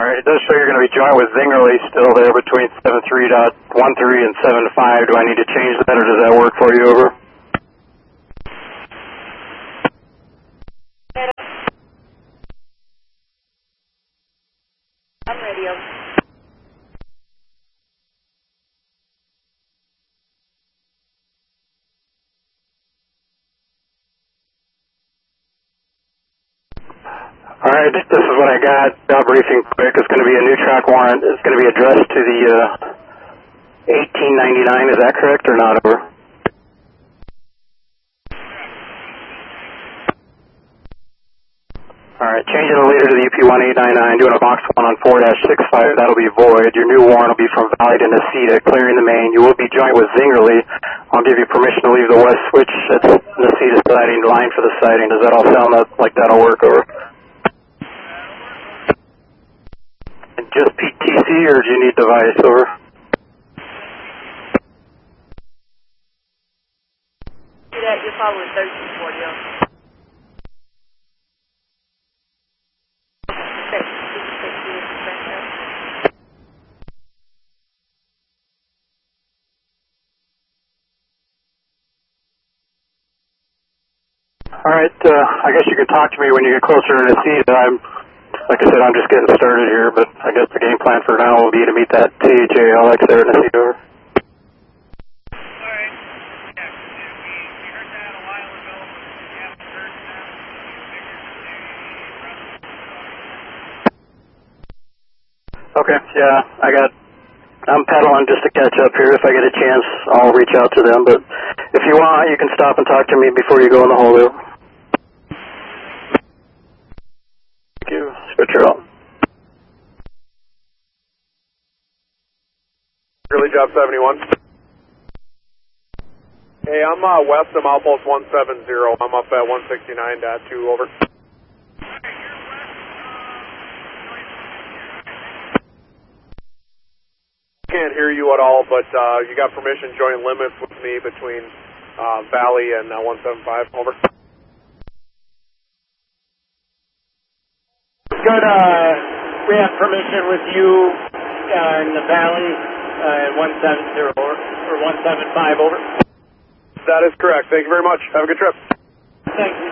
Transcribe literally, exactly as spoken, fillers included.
All right, it does show you're going to be joint with Zingerle still there between seven three point one three and seven five. Do I need to change that, or does that work for you? Over. I'm ready. Over. All right, this is what I got. Job briefing quick. It's going to be a new track warrant. It's going to be addressed to the uh, eighteen ninety-nine. Is that correct or not? Over. All right, changing the leader to the U P one eight nine nine, doing a box one on four dash six five. That'll be void. Your new warrant will be from Valley to Nacita, clearing the main. You will be joint with Zingerle. I'll give you permission to leave the west switch. That's Nacita siding, line for the siding. Does that all sound like that'll work? Over. Just P T C, or do you need device? Over. Do that, you're following thirteen forty. Okay. All right, uh, I guess you can talk to me when you get closer to Nacita. I'm Like I said, I'm just getting started here, but I guess the game plan for now will be to meet that T H A L X there in the seat. Over. Alright. Yeah, we, we heard that a while ago, but we haven't heard that. Okay, yeah, I got, I'm pedaling just to catch up here. If I get a chance, I'll reach out to them, but if you want, you can stop and talk to me before you go in the hole there. Thank you. Switch her up. Early job seventy-one. Hey, I'm uh, west of Outpost one seven zero. I'm up at one sixty-nine point two, over. Can't hear you at all, but uh, you got permission to join limits with me between uh, Valley and uh, one seven five, over. Good, uh, we have permission with you uh, in the Valley uh, one seven zero or, or one seven five, over. That is correct. Thank you very much. Have a good trip. Thank you.